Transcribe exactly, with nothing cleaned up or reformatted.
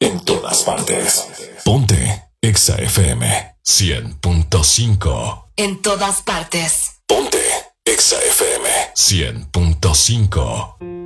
en todas partes. Ponte Exa F M cien punto cinco. En todas partes. Ponte Exa F M cien punto cinco.